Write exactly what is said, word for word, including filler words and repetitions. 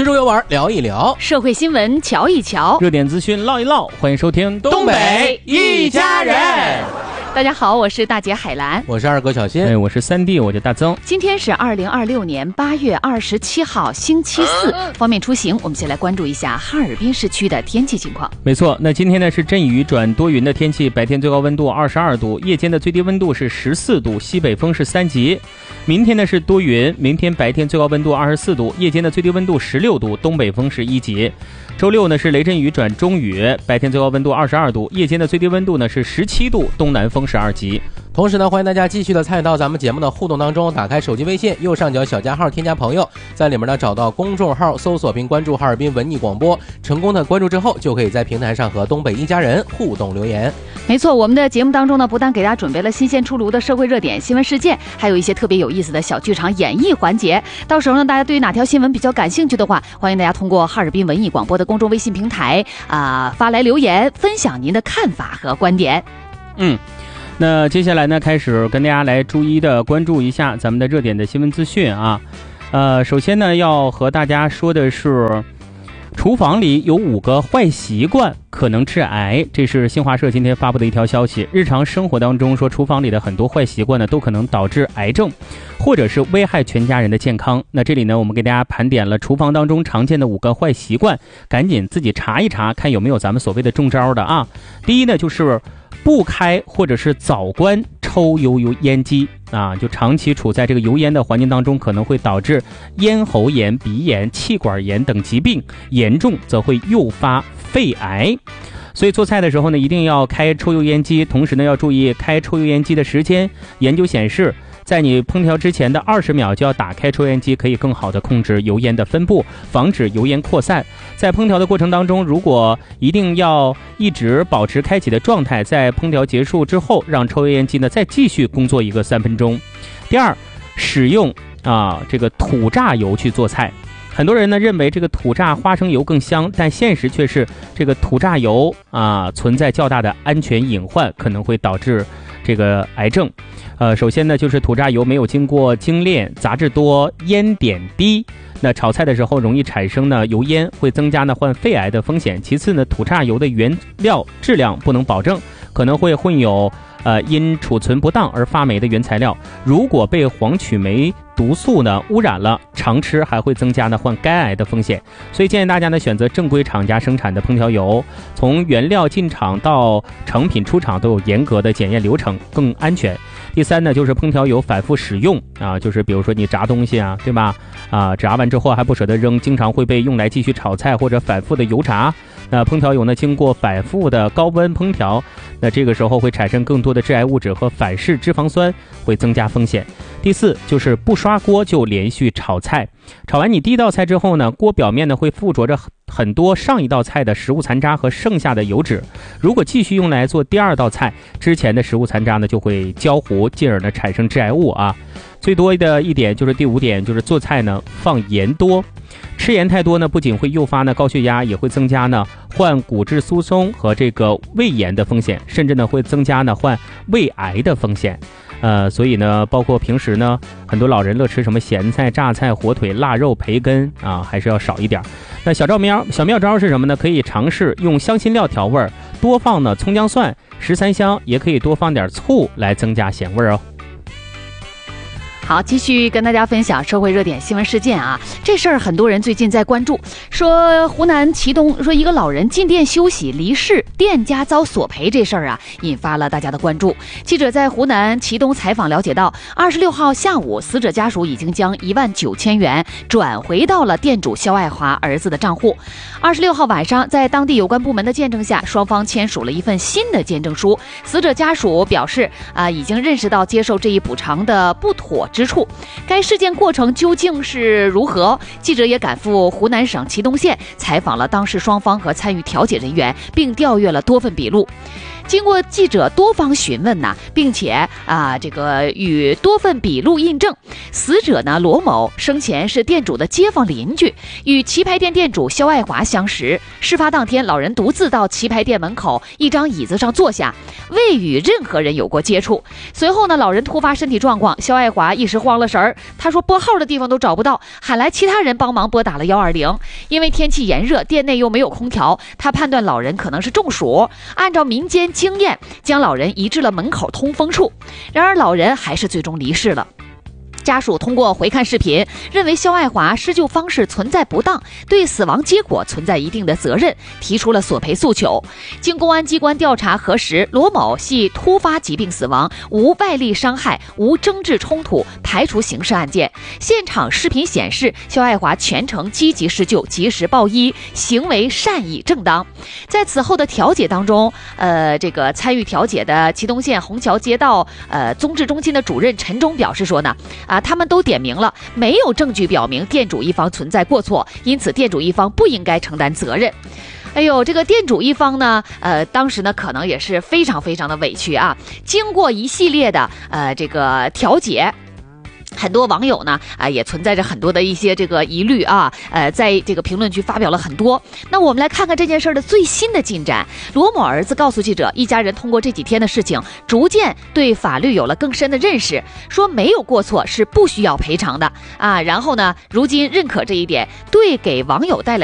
吃住游玩聊一聊， 社会新闻瞧一瞧， 热点资讯唠一唠。欢迎收听东北一家人。 大家好，我是大姐海兰， 我是二哥小新， 哎，我是三弟，我叫大曾。 今天是二零二六年八月二十七号，星期四。方便出行，我们先来关注一下哈尔滨市区的天气情况。 没错，那今天呢是阵雨转多云的天气，白天最高温度二十二度，夜间的最低温度是十四度，西北风是三级。明天呢是多云，明天白天最高温度二十四度，夜间的最低温度十六度，东北风是一级。周六呢是雷阵雨转中雨，白天最高温度二十二度，夜间的最低温度呢是十七度，东南风是二级。 同时呢，欢迎大家继续的参与到咱们节目的互动当中，打开手机微信右上角小加号添加朋友，在里面呢找到公众号搜索并关注哈尔滨文艺广播，成功的关注之后，就可以在平台上和东北一家人互动留言。 没错，我们的节目当中呢，不但给大家准备了新鲜出炉的社会热点新闻事件，还有一些特别有意思的小剧场演绎环节。到时候呢，大家对于哪条新闻比较感兴趣的话，欢迎大家通过哈尔滨文艺广播的公众微信平台啊、呃、发来留言，分享您的看法和观点。 嗯。那接下来呢，开始跟大家来逐一的关注一下咱们的热点的新闻资讯啊。呃，首先呢，要和大家说的是，厨房里有五个坏习惯可能致癌，这是新华社今天发布的一条消息。日常生活当中说，厨房里的很多坏习惯呢，都可能导致癌症，或者是危害全家人的健康。那这里呢，我们给大家盘点了厨房当中常见的五个坏习惯，赶紧自己查一查，看有没有咱们所谓的中招的啊。第一呢，就是不开或者是早关抽油油烟机啊，就长期处在这个油烟的环境当中，可能会导致咽喉炎、鼻炎、气管炎等疾病，严重则会诱发肺癌。所以做菜的时候呢，一定要开抽油烟机，同时呢要注意开抽油烟机的时间。研究显示，在你烹调之前的二十秒就要打开抽油烟机，可以更好的控制油烟的分布，防止油烟扩散。在烹调的过程当中，如果一定要一直保持开启的状态，在烹调结束之后，让抽油烟机呢再继续工作一个三分钟。第二，使用啊这个土榨油去做菜。很多人呢认为这个土榨花生油更香，但现实却是这个土榨油啊存在较大的安全隐患，可能会导致这个癌症。呃，首先呢就是土榨油没有经过精炼，杂质多，烟点低。那炒菜的时候容易产生呢油烟，会增加呢患肺癌的风险。其次呢，土榨油的原料质量不能保证，可能会混有呃因储存不当而发霉的原材料。如果被黄曲霉毒素呢污染了，常吃还会增加呢患肝癌的风险。所以建议大家呢选择正规厂家生产的烹调油，从原料进厂到成品出厂都有严格的检验流程，更安全。第三呢，就是烹调油反复使用啊，就是比如说你炸东西啊，对吧？啊，炸完之后还不舍得扔，经常会被用来继续炒菜或者反复的油炸。那烹调油呢，经过反复的高温烹调，那这个时候会产生更多的致癌物质和反式脂肪酸，会增加风险。第四，就是不刷锅就连续炒菜。炒完你第一道菜之后呢，锅表面呢会附着着很多上一道菜的食物残渣和剩下的油脂，如果继续用来做第二道菜，之前的食物残渣呢就会焦糊，进而呢产生致癌物啊。最多的一点就是第五点，就是做菜呢放盐多。吃盐太多呢，不仅会诱发呢高血压，也会增加呢患骨质疏松和这个胃炎的风险，甚至呢会增加呢患胃癌的风险。呃，所以呢，包括平时呢，很多老人乐吃什么咸菜、榨菜、火腿、腊肉、培根啊，还是要少一点。那小照喵小妙招是什么呢？可以尝试用香辛料调味儿，多放呢葱姜蒜、十三香，也可以多放点醋来增加咸味儿哦。 好，继续跟大家分享社会热点新闻事件啊！这事儿很多人最近在关注，说湖南祁东说一个老人进店休息离世，店家遭索赔这事儿啊，引发了大家的关注。记者在湖南祁东采访了解到，二十六号下午，死者家属已经将一万九千元转回到了店主肖爱华儿子的账户。二十六号晚上，在当地有关部门的见证下，双方签署了一份新的见证书。死者家属表示啊、呃，已经认识到接受这一补偿的不妥之处。该事件过程究竟是如何？记者也赶赴湖南省祁东县，采访了当事双方和参与调解人员，并调阅了多份笔录。经过记者多方询问呢，并且啊，这个与多份笔录印证，死者呢罗某生前是店主的街坊邻居，与棋牌店店主肖爱华相识。事发当天，老人独自到棋牌店门口一张椅子上坐下，未与任何人有过接触。随后呢，老人突发身体状况，肖爱华一一时慌了神儿，他说拨号的地方都找不到，喊来其他人帮忙拨打了一二零。因为天气炎热，店内又没有空调，他判断老人可能是中暑，按照民间经验，将老人移至了门口通风处。然而老人还是最终离世了。家属通过回看视频，认为肖爱华施救方式存在不当，对死亡结果存在一定的责任，提出了索赔诉求。经公安机关调查核实，罗某系突发疾病死亡，无外力伤害，无争执冲突，排除刑事案件。现场视频显示，肖爱华全程积极施救，及时报医，行为善意正当。在此后的调解当中，呃，这个参与调解的祁东县虹桥街道呃综治中心的主任陈忠表示说呢，啊，他们都点名了，没有证据表明店主一方存在过错，因此店主一方不应该承担责任。哎呦，这个店主一方呢，呃，当时呢可能也是非常非常的委屈啊。经过一系列的呃这个调解，很多网友呢，啊、呃，也存在着很多的一些这个疑虑啊，呃，在这个评论区发表了很多。那我们来看看这件事的最新的进展。罗某儿子告诉记者，一家人通过这几天的事情，逐渐对法律有了更深的认识，说没有过错是不需要赔偿的啊。然后呢，如今认可这一点，对给网友带来